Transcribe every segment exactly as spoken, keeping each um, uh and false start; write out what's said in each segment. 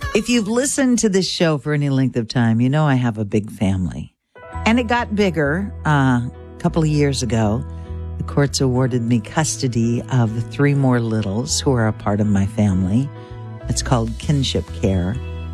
If you've listened to this show for any length of time, you know I have a big family. And it got bigger uh, a couple of years ago. The courts awarded me custody of three more littles who are a part of my family. It's called kinship care.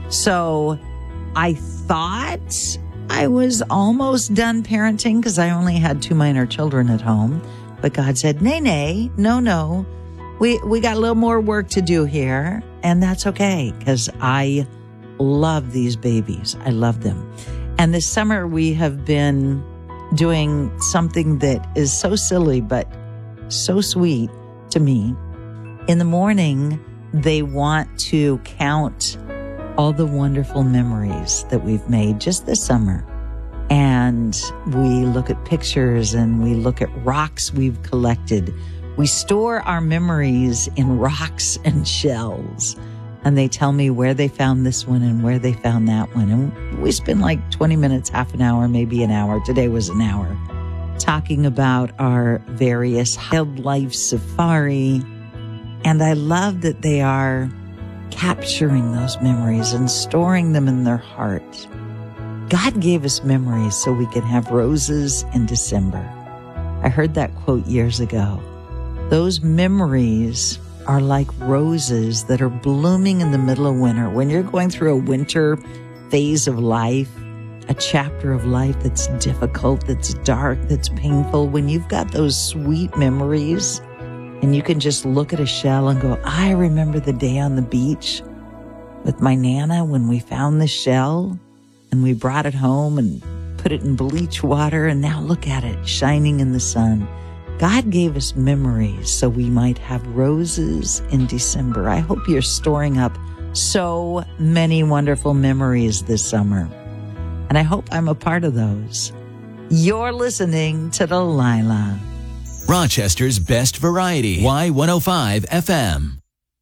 So I thought I was almost done parenting because I only had two minor children at home. But God said, nay, nay, no, no. We, we got a little more work to do here. And that's okay because I love these babies. I love them. And this summer we have been doing something that is so silly, but so sweet to me. In the morning, they want to count all the wonderful memories that we've made just this summer. And we look at pictures and we look at rocks we've collected. We store our memories in rocks and shells. And they tell me where they found this one and where they found that one. And we spend like twenty minutes, half an hour, maybe an hour. Today was an hour talking about our various wildlife safari. And I love that they are capturing those memories and storing them in their heart. God gave us memories so we can have roses in December. I heard that quote years ago. Those memories are like roses that are blooming in the middle of winter. When you're going through a winter phase of life, a chapter of life that's difficult, that's dark, that's painful, when you've got those sweet memories and you can just look at a shell and go, I remember the day on the beach with my Nana when we found the shell and we brought it home and put it in bleach water, and now look at it shining in the sun. God gave us memories so we might have roses in December. I hope you're storing up so many wonderful memories this summer. And I hope I'm a part of those. You're listening to Delilah. Rochester's best variety, Y one oh five F M.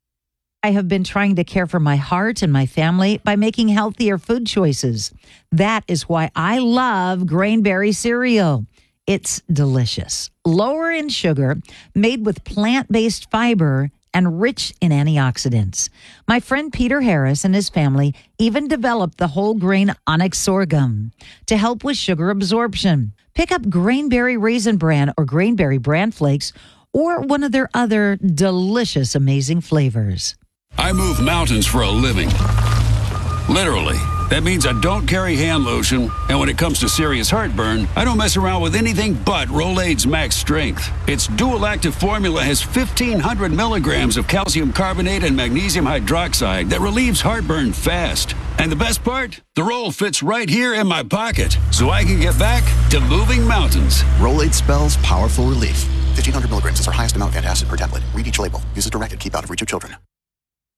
I have been trying to care for my heart and my family by making healthier food choices. That is why I love Grainberry cereal. It's delicious, lower in sugar, made with plant-based fiber, and rich in antioxidants. My friend Peter Harris and his family even developed the whole grain onyx sorghum to help with sugar absorption. Pick up Grainberry Raisin Bran or Grainberry Bran Flakes or one of their other delicious, amazing flavors. I move mountains for a living. Literally. That means I don't carry hand lotion, and when it comes to serious heartburn, I don't mess around with anything but Rolaids Max Strength. Its dual-active formula has fifteen hundred milligrams of calcium carbonate and magnesium hydroxide that relieves heartburn fast. And the best part? The roll fits right here in my pocket, so I can get back to moving mountains. Rolaids spells powerful relief. fifteen hundred milligrams is our highest amount of antacid per tablet. Read each label. Use as directed. Keep out of reach of children.